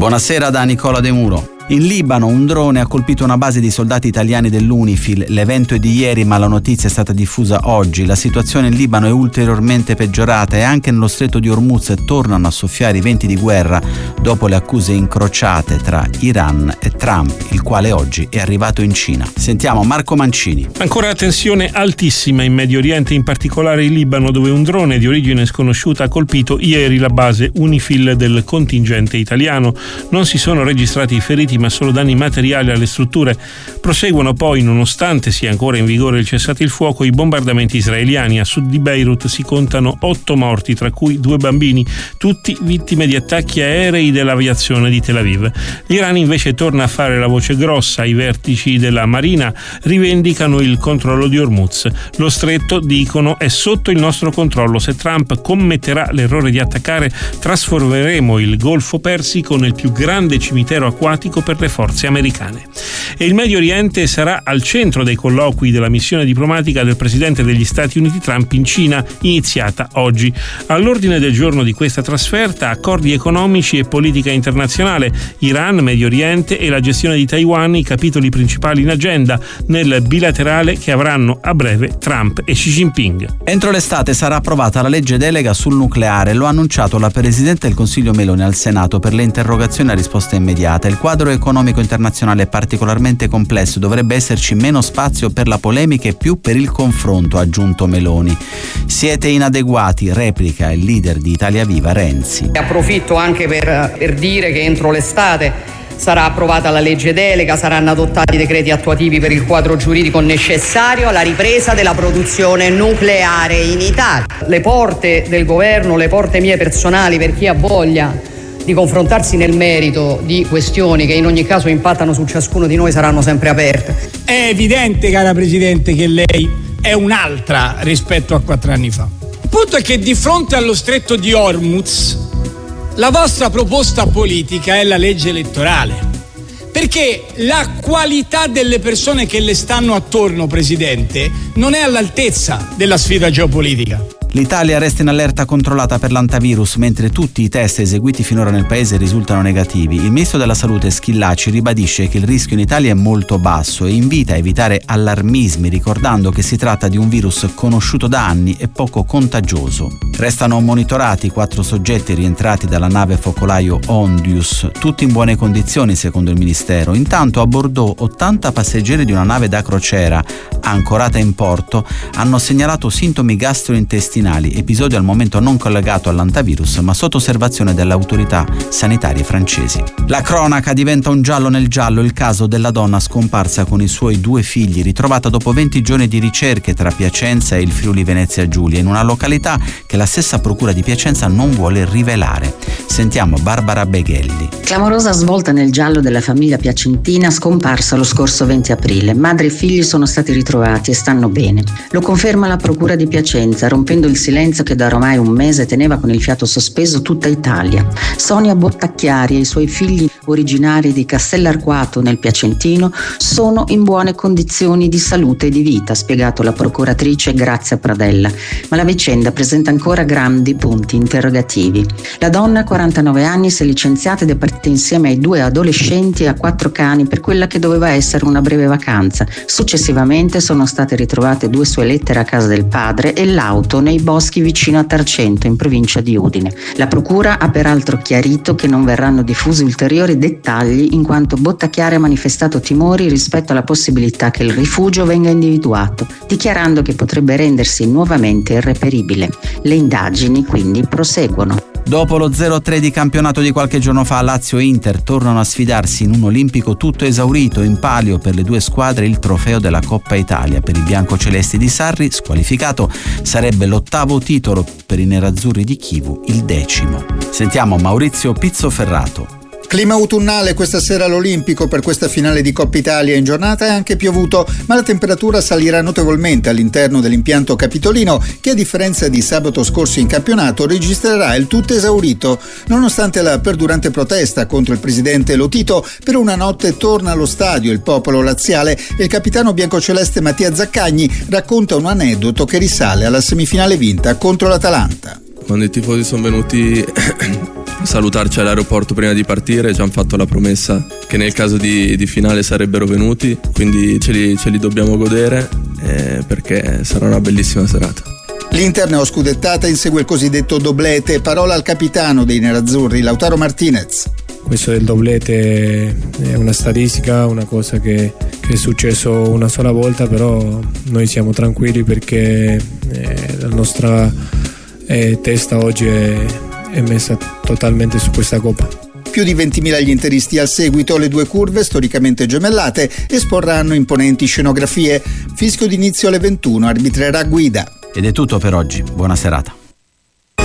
Buonasera da Nicola De Muro. In Libano un drone ha colpito una base di soldati italiani dell'UNIFIL. L'evento è di ieri, ma la notizia è stata diffusa oggi. La situazione in Libano è ulteriormente peggiorata e anche nello stretto di Hormuz tornano a soffiare i venti di guerra dopo le accuse incrociate tra Iran e Trump, il quale oggi è arrivato in Cina. Sentiamo Marco Mancini. Ancora tensione altissima in Medio Oriente, in particolare in Libano, dove un drone di origine sconosciuta ha colpito ieri la base UNIFIL del contingente italiano. Non si sono registrati feriti, ma solo danni materiali alle strutture. Proseguono poi, nonostante sia ancora in vigore il cessate il fuoco, i bombardamenti israeliani. A sud di Beirut si contano 8 morti, tra cui 2 bambini, tutti vittime di attacchi aerei dell'aviazione di Tel Aviv. L'Iran invece torna a fare la voce grossa. I vertici della Marina rivendicano il controllo di Hormuz. Lo stretto, dicono, è sotto il nostro controllo. Se Trump commetterà l'errore di attaccare, trasformeremo il Golfo Persico nel più grande cimitero acquatico per le forze americane. E il Medio Oriente sarà al centro dei colloqui della missione diplomatica del presidente degli Stati Uniti Trump in Cina, iniziata oggi. All'ordine del giorno di questa trasferta, accordi economici e politica internazionale, Iran, Medio Oriente e la gestione di Taiwan, i capitoli principali in agenda nel bilaterale che avranno a breve Trump e Xi Jinping. Entro l'estate sarà approvata la legge delega sul nucleare, lo ha annunciato la Presidente del Consiglio Meloni al Senato per le interrogazioni a risposta immediata. Il quadro economico internazionale è particolarmente complesso, dovrebbe esserci meno spazio per la polemica e più per il confronto, ha aggiunto Meloni. Siete inadeguati, replica il leader di Italia Viva Renzi. Approfitto anche per dire che entro l'estate sarà approvata la legge delega, saranno adottati i decreti attuativi per il quadro giuridico necessario alla ripresa della produzione nucleare in Italia. Le porte del governo, le porte mie personali, per chi ha voglia di confrontarsi nel merito di questioni che in ogni caso impattano su ciascuno di noi, saranno sempre aperte. È evidente, cara Presidente, che lei è un'altra rispetto a 4 anni fa. Il punto è che di fronte allo stretto di Hormuz la vostra proposta politica è la legge elettorale, perché la qualità delle persone che le stanno attorno, Presidente, non è all'altezza della sfida geopolitica. L'Italia resta in allerta controllata per l'antivirus, mentre tutti i test eseguiti finora nel paese risultano negativi. Il ministro della Salute Schillaci ribadisce che il rischio in Italia è molto basso e invita a evitare allarmismi, ricordando che si tratta di un virus conosciuto da anni e poco contagioso. Restano monitorati 4 soggetti rientrati dalla nave focolaio Ondius, tutti in buone condizioni secondo il Ministero. Intanto a Bordeaux 80 passeggeri di una nave da crociera ancorata in porto hanno segnalato sintomi gastrointestinali, episodio al momento non collegato all'antivirus ma sotto osservazione delle autorità sanitarie francesi. La cronaca diventa un giallo nel giallo, il caso della donna scomparsa con i suoi 2 figli, ritrovata dopo 20 giorni di ricerche tra Piacenza e il Friuli Venezia Giulia, in una località che la stessa procura di Piacenza non vuole rivelare. Sentiamo Barbara Beghelli. Clamorosa svolta nel giallo della famiglia piacentina scomparsa lo scorso 20 aprile. Madre e figli sono stati ritrovati e stanno bene. Lo conferma la procura di Piacenza, rompendo il silenzio che da ormai un mese teneva con il fiato sospeso tutta Italia. Sonia Bottacchiari e i suoi figli, originari di Castellarquato nel Piacentino, sono in buone condizioni di salute e di vita, ha spiegato la procuratrice Grazia Pradella, ma la vicenda presenta ancora grandi punti interrogativi. La donna, 49 anni, si è licenziata ed è partita insieme ai 2 adolescenti e a 4 cani per quella che doveva essere una breve vacanza. Successivamente sono state ritrovate 2 sue lettere a casa del padre e l'auto nei boschi vicino a Tarcento, in provincia di Udine. La procura ha peraltro chiarito che non verranno diffusi ulteriori dettagli in quanto Bottacchiari ha manifestato timori rispetto alla possibilità che il rifugio venga individuato, dichiarando che potrebbe rendersi nuovamente irreperibile. Le indagini quindi proseguono. Dopo lo 0-3 di campionato di qualche giorno fa, Lazio e Inter tornano a sfidarsi in un olimpico tutto esaurito. In palio per le 2 squadre il trofeo della Coppa Italia. Per i biancocelesti di Sarri, squalificato, sarebbe l'8° titolo, per i nerazzurri di Chivu il 10°. Sentiamo Maurizio Pizzoferrato. Clima autunnale questa sera all'Olimpico per questa finale di Coppa Italia. In giornata è anche piovuto, ma la temperatura salirà notevolmente all'interno dell'impianto capitolino, che a differenza di sabato scorso in campionato registrerà il tutto esaurito. Nonostante la perdurante protesta contro il presidente Lotito, per una notte torna allo stadio il popolo laziale e il capitano biancoceleste Mattia Zaccagni racconta un aneddoto che risale alla semifinale vinta contro l'Atalanta. Quando i tifosi sono venuti salutarci all'aeroporto prima di partire, ci hanno fatto la promessa che nel caso di finale sarebbero venuti, quindi ce li dobbiamo godere perché sarà una bellissima serata. L'Inter neoscudettata insegue il cosiddetto doblete, parola al capitano dei nerazzurri, Lautaro Martinez. Questo del doblete è una statistica, una cosa che è successo una sola volta, però noi siamo tranquilli perché la nostra testa oggi è messa totalmente su questa coppa. Più di 20.000 gli interisti al seguito, le due curve storicamente gemellate esporranno imponenti scenografie. Fischio d'inizio alle 21, arbitrerà Guida. Ed è tutto per oggi, buona serata.